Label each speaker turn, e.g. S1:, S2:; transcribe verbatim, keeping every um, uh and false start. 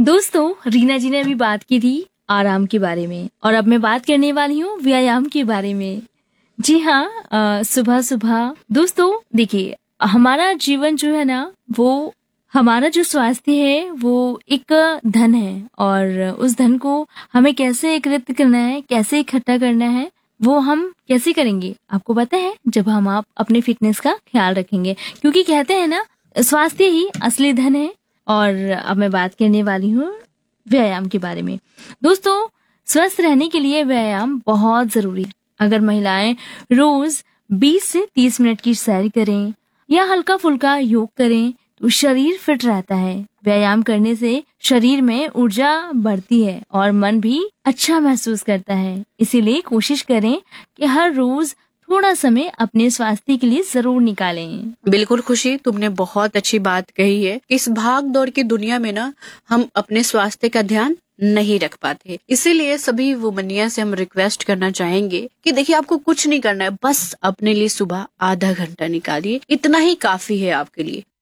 S1: दोस्तों, रीना जी ने अभी बात की थी आराम के बारे में और अब मैं बात करने वाली हूँ व्यायाम के बारे में। जी हाँ, अ, सुबह सुबह दोस्तों देखिए, हमारा जीवन जो है ना, वो हमारा जो स्वास्थ्य है वो एक धन है और उस धन को हमें कैसे एकत्रित करना है, कैसे इकट्ठा करना है, वो हम कैसे करेंगे आपको पता है, जब हम आप अपने फिटनेस का ख्याल रखेंगे, क्योंकि कहते हैं ना, स्वास्थ्य ही असली धन है। और अब मैं बात करने वाली हूँ व्यायाम के बारे में। दोस्तों, स्वस्थ रहने के लिए व्यायाम बहुत जरूरी है। अगर महिलाएं रोज बीस से तीस मिनट की सैर करें या हल्का फुल्का योग करें तो शरीर फिट रहता है। व्यायाम करने से शरीर में ऊर्जा बढ़ती है और मन भी अच्छा महसूस करता है। इसीलिए कोशिश करें कि हर रोज थोड़ा समय अपने स्वास्थ्य के लिए जरूर निकालें।
S2: बिल्कुल खुशी, तुमने बहुत अच्छी बात कही है। इस भाग दौड़ की दुनिया में ना हम अपने स्वास्थ्य का ध्यान नहीं रख पाते। इसीलिए सभी वुमनिया से हम रिक्वेस्ट करना चाहेंगे कि देखिए, आपको कुछ नहीं करना है, बस अपने लिए सुबह आधा घंटा निकालिए, इतना ही काफी है आपके लिए।